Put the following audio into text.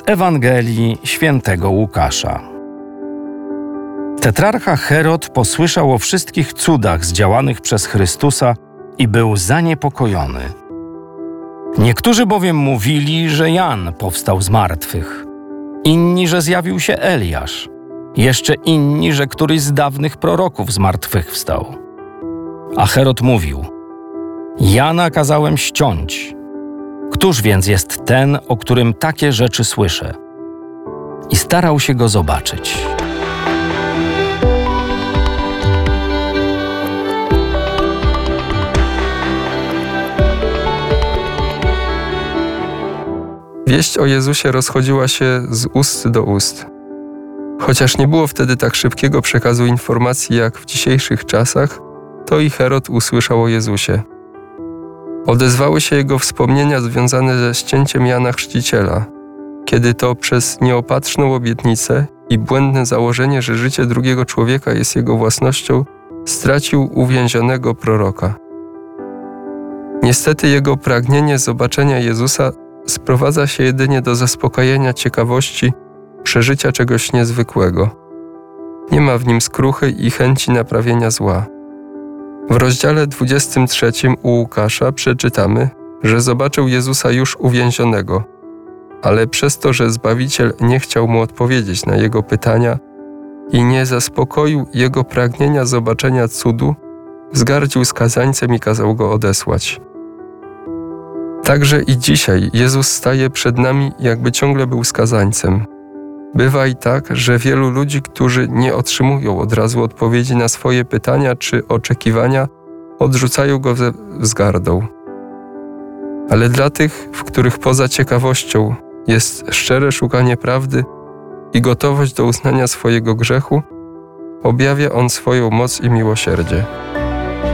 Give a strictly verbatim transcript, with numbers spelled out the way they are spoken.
Ewangelii Świętego Łukasza. Tetrarcha Herod posłyszał o wszystkich cudach zdziałanych przez Chrystusa i był zaniepokojony. Niektórzy bowiem mówili, że Jan powstał z martwych, inni, że zjawił się Eliasz, jeszcze inni, że któryś z dawnych proroków zmartwychwstał. A Herod mówił: Jana kazałem ściąć. Któż więc jest ten, o którym takie rzeczy słyszę? I starał się go zobaczyć. Wieść o Jezusie rozchodziła się z ust do ust. Chociaż nie było wtedy tak szybkiego przekazu informacji jak w dzisiejszych czasach, to i Herod usłyszał o Jezusie. Odezwały się jego wspomnienia związane ze ścięciem Jana Chrzciciela, kiedy to przez nieopatrzną obietnicę i błędne założenie, że życie drugiego człowieka jest jego własnością, stracił uwięzionego proroka. Niestety jego pragnienie zobaczenia Jezusa sprowadza się jedynie do zaspokojenia ciekawości przeżycia czegoś niezwykłego. Nie ma w nim skruchy i chęci naprawienia zła. W rozdziale dwudziestym trzecim u Łukasza przeczytamy, że zobaczył Jezusa już uwięzionego, ale przez to, że Zbawiciel nie chciał mu odpowiedzieć na jego pytania i nie zaspokoił jego pragnienia zobaczenia cudu, wzgardził skazańcem i kazał go odesłać. Także i dzisiaj Jezus staje przed nami, jakby ciągle był skazańcem. Bywa i tak, że wielu ludzi, którzy nie otrzymują od razu odpowiedzi na swoje pytania czy oczekiwania, odrzucają go ze wzgardą. Ale dla tych, w których poza ciekawością jest szczere szukanie prawdy i gotowość do uznania swojego grzechu, objawia On swoją moc i miłosierdzie.